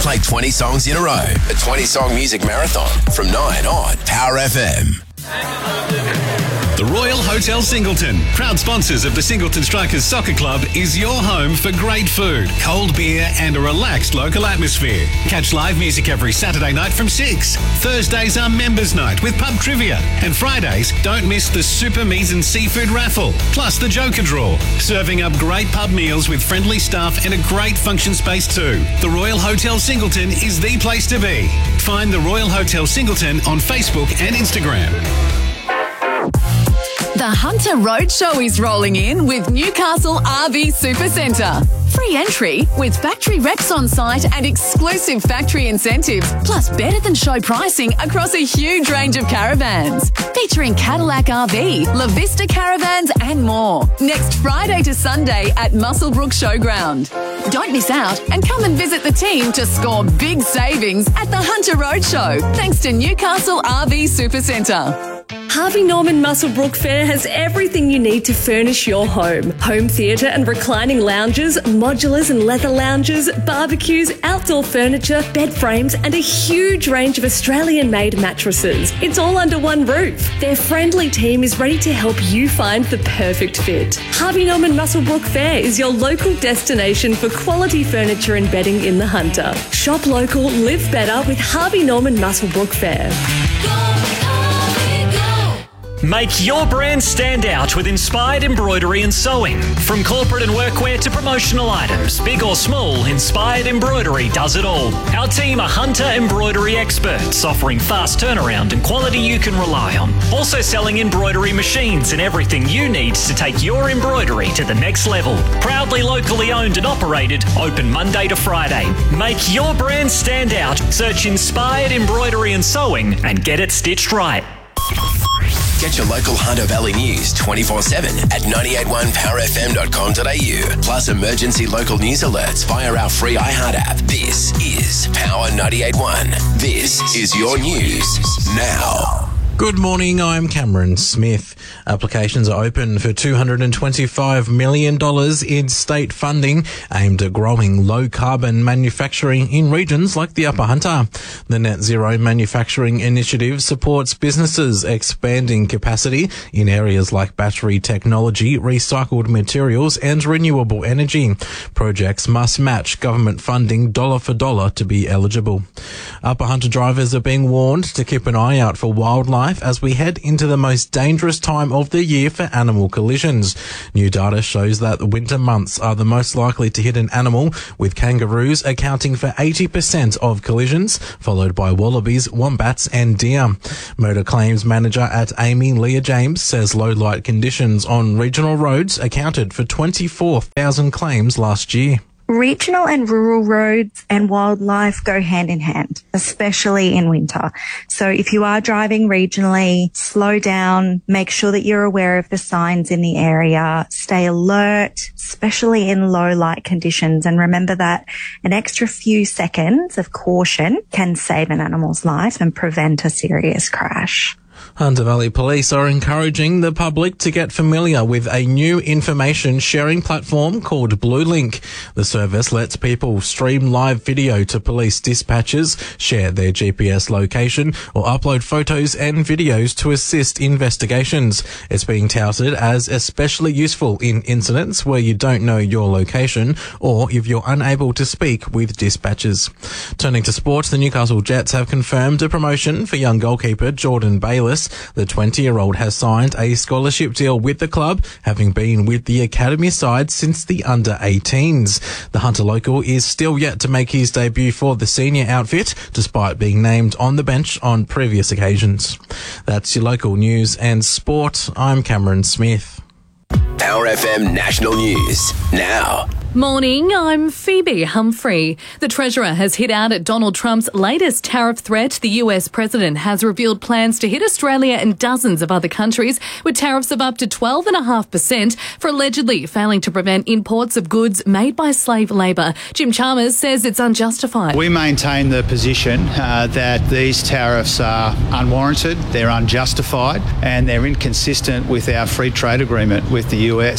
play 20 songs in a row. A 20-song music marathon from 9 on Power FM. The Royal Hotel Singleton, proud sponsors of the Singleton Strikers Soccer Club, is your home for great food, cold beer and a relaxed local atmosphere. Catch live music every Saturday night from 6. Thursdays are members' night with pub trivia. And Fridays, don't miss the Super Meat and Seafood raffle, plus the Joker draw. Serving up great pub meals with friendly staff and a great function space too. The Royal Hotel Singleton is the place to be. Find the Royal Hotel Singleton on Facebook and Instagram. The Hunter Roadshow is rolling in with Newcastle RV Supercentre. Free entry with factory reps on site and exclusive factory incentives, plus better than show pricing across a huge range of caravans. Featuring Cadillac RV, La Vista Caravans and more. Next Friday to Sunday at Muswellbrook Showground. Don't miss out and come and visit the team to score big savings at the Hunter Roadshow, thanks to Newcastle RV Supercentre. Harvey Norman Muswellbrook Fair has everything you need to furnish your home. Home theatre and reclining lounges, modulars and leather lounges, barbecues, outdoor furniture, bed frames and a huge range of Australian-made mattresses. It's all under one roof. Their friendly team is ready to help you find the perfect fit. Harvey Norman Muswellbrook Fair is your local destination for quality furniture and bedding in the Hunter. Shop local, live better with Harvey Norman Muswellbrook Fair. Make your brand stand out with Inspired Embroidery and Sewing. From corporate and workwear to promotional items, big or small, Inspired Embroidery does it all. Our team are Hunter embroidery experts, offering fast turnaround and quality you can rely on. Also selling embroidery machines and everything you need to take your embroidery to the next level. Proudly locally owned and operated, open Monday to Friday. Make your brand stand out. Search Inspired Embroidery and Sewing and get it stitched right. Get your local Hunter Valley news 24/7 at 981powerfm.com.au. Plus emergency local news alerts via our free iHeart app. This is Power 98.1. This is your news now. Good morning, I'm Cameron Smith. Applications are open for $225 million in state funding aimed at growing low-carbon manufacturing in regions like the Upper Hunter. The Net Zero Manufacturing Initiative supports businesses expanding capacity in areas like battery technology, recycled materials and renewable energy. Projects must match government funding dollar for dollar to be eligible. Upper Hunter drivers are being warned to keep an eye out for wildlife as we head into the most dangerous time of the year for animal collisions. New data shows that the winter months are the most likely to hit an animal, with kangaroos accounting for 80% of collisions, followed by wallabies, wombats and deer. Motor claims manager at Amy Leah James says low light conditions on regional roads accounted for 24,000 claims last year. Regional and rural roads and wildlife go hand in hand, especially in winter. So if you are driving regionally, slow down, make sure that you're aware of the signs in the area, stay alert, especially in low light conditions. And remember that an extra few seconds of caution can save an animal's life and prevent a serious crash. Hunter Valley Police are encouraging the public to get familiar with a new information sharing platform called BlueLink. The service lets people stream live video to police dispatchers, share their GPS location, or upload photos and videos to assist investigations. It's being touted as especially useful in incidents where you don't know your location or if you're unable to speak with dispatchers. Turning to sports, the Newcastle Jets have confirmed a promotion for young goalkeeper Jordan Bayliss. The 20-year-old has signed a scholarship deal with the club, having been with the academy side since the under-18s. The Hunter local is still yet to make his debut for the senior outfit, despite being named on the bench on previous occasions. That's your local news and sport. I'm Cameron Smith. Power FM National News now. Morning, I'm Phoebe Humphrey. The Treasurer has hit out at Donald Trump's latest tariff threat. The US President has revealed plans to hit Australia and dozens of other countries with tariffs of up to 12.5% for allegedly failing to prevent imports of goods made by slave labour. Jim Chalmers says it's unjustified. We maintain the position that these tariffs are unwarranted, they're unjustified and they're inconsistent with our free trade agreement with the US.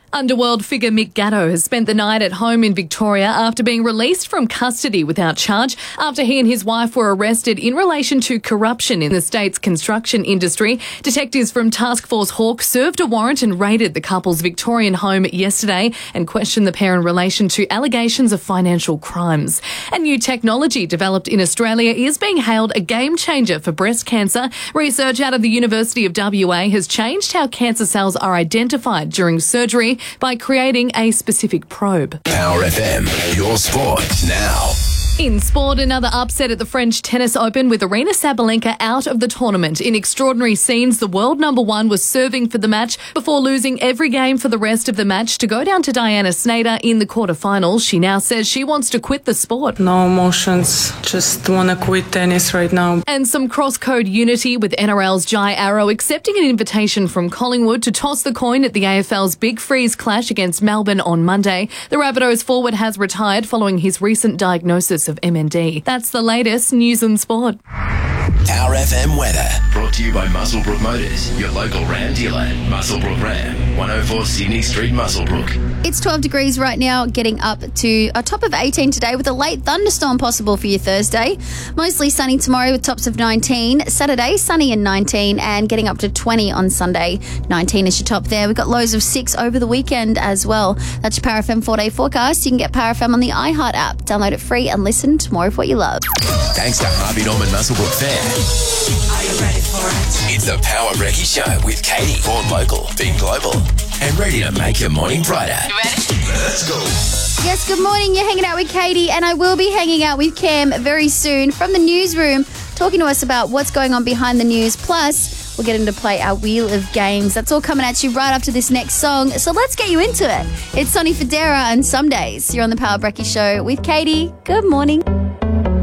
Underworld figure Mick Gatto has spent the night at home in Victoria after being released from custody without charge after he and his wife were arrested in relation to corruption in the state's construction industry. Detectives from Task Force Hawk served a warrant and raided the couple's Victorian home yesterday and questioned the pair in relation to allegations of financial crimes. And new technology developed in Australia is being hailed a game changer for breast cancer. Research out of the University of WA has changed how cancer cells are identified during surgery by creating a specific probe. Power FM, your sport now. In sport, another upset at the French Tennis Open with Aryna Sabalenka out of the tournament. In extraordinary scenes, the world number one was serving for the match before losing every game for the rest of the match to go down to Diana Snyder in the quarterfinals. She now says she wants to quit the sport. No emotions, just want to quit tennis right now. And some cross-code unity with NRL's Jai Arrow accepting an invitation from Collingwood to toss the coin at the AFL's Big Freeze clash against Melbourne on Monday. The Rabbitohs forward has retired following his recent diagnosis of MND. That's the latest news and sport. Power FM weather. Brought to you by Muswellbrook Motors, your local Ram dealer. Muswellbrook Ram, 104 Sydney Street, Muswellbrook. It's 12 degrees right now, getting up to a top of 18 today with a late thunderstorm possible for your Thursday. Mostly sunny tomorrow with tops of 19. Saturday, sunny and 19 and getting up to 20 on Sunday. 19 is your top there. We've got lows of 6 over the weekend as well. That's your Power FM 4-day forecast. You can get Power FM on the iHeart app. Download it free and listen to more of what you love. Thanks to Harvey Norman Muswellbrook Fair. Are you ready for it? It's the Power Brekkie Show with Katie, born local, being global, and ready to make your morning brighter. You ready? Let's go. Yes, good morning. You're hanging out with Katie and I will be hanging out with Cam very soon from the newsroom, talking to us about what's going on behind the news. Plus, we'll get him to play our Wheel of Games. That's all coming at you right after this next song. So let's get you into it. It's Sonny Fodera and Some Days. You're on the Power Brekkie Show with Katie. Good morning.